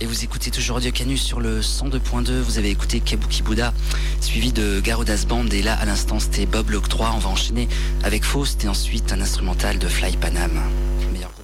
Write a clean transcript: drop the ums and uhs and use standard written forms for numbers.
Et vous écoutez toujours Radio Canus sur le 102.2. Vous avez écouté Kabuki Buddha, suivi de Garudas Band. Et là, à l'instant, c'était Bob l'Octroi. On va enchaîner avec Faust et ensuite un instrumental de Fly Panam. Meilleur groupe.